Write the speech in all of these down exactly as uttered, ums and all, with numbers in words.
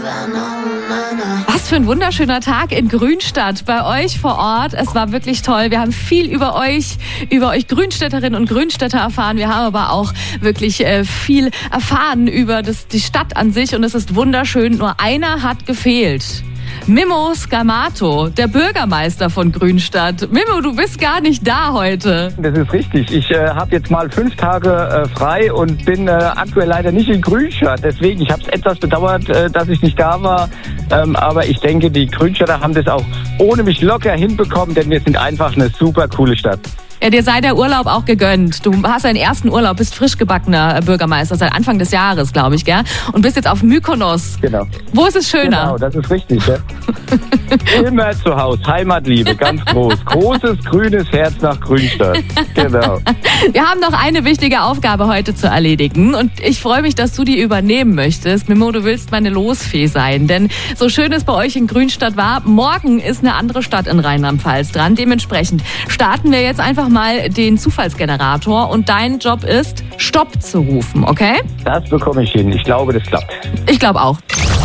Was für ein wunderschöner Tag in Grünstadt bei euch vor Ort. Es war wirklich toll. Wir haben viel über euch, über euch Grünstädterinnen und Grünstädter erfahren. Wir haben aber auch wirklich äh, viel erfahren über das, die Stadt an sich. Und es ist wunderschön. Nur einer hat gefehlt. Mimmo Scamato, der Bürgermeister von Grünstadt. Mimmo, du bist gar nicht da heute. Das ist richtig. Ich äh, habe jetzt mal fünf Tage äh, frei und bin äh, aktuell leider nicht in Grünstadt. Deswegen, ich habe es etwas bedauert, äh, dass ich nicht da war. Ähm, aber ich denke, die Grünstädter haben das auch ohne mich locker hinbekommen, denn wir sind einfach eine super coole Stadt. Ja, dir sei der Urlaub auch gegönnt. Du hast deinen ersten Urlaub, bist frisch gebackener Bürgermeister seit Anfang des Jahres, glaube ich, gell? Und bist jetzt auf Mykonos. Genau. Wo ist es schöner? Genau, das ist richtig, ja. Immer zu Hause, Heimatliebe, ganz groß. Großes, grünes Herz nach Grünstadt. Genau. Wir haben noch eine wichtige Aufgabe heute zu erledigen und ich freue mich, dass du die übernehmen möchtest. Mimmo, du willst meine Losfee sein, denn so schön es bei euch in Grünstadt war, morgen ist eine andere Stadt in Rheinland-Pfalz dran. Dementsprechend starten wir jetzt einfach mal den Zufallsgenerator und dein Job ist, Stopp zu rufen, okay? Das bekomme ich hin. Ich glaube, das klappt. Ich glaube auch.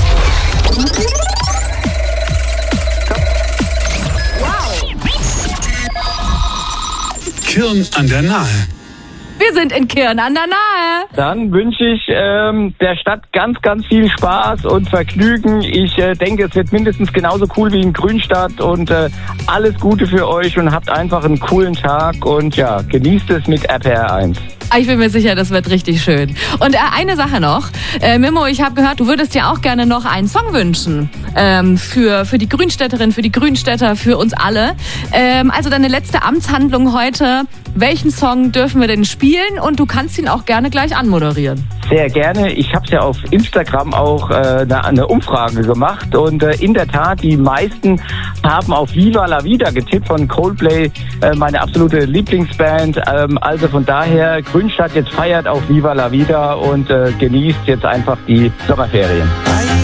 Kirn an der Nahe. Wir sind in Kirn an der Nahe. Dann wünsche ich ähm, der Stadt ganz, ganz viel Spaß und Vergnügen. Ich äh, denke, es wird mindestens genauso cool wie in Grünstadt und äh, alles Gute für euch und habt einfach einen coolen Tag und ja, genießt es mit R P R eins. Ich bin mir sicher, das wird richtig schön. Und äh, eine Sache noch. Äh, Mimmo, ich habe gehört, du würdest dir auch gerne noch einen Song wünschen. Ähm, für, für die Grünstädterin, für die Grünstädter, für uns alle. Ähm, also deine letzte Amtshandlung heute. Welchen Song dürfen wir denn spielen? Und du kannst ihn auch gerne gleich anmoderieren. Sehr gerne. Ich habe es ja auf Instagram auch äh, eine, eine Umfrage gemacht. Und äh, in der Tat, die meisten haben auf Viva La Vida getippt von Coldplay. Äh, meine absolute Lieblingsband. Ähm, also von daher, Grünstadt jetzt feiert auf Viva La Vida und äh, genießt jetzt einfach die Sommerferien.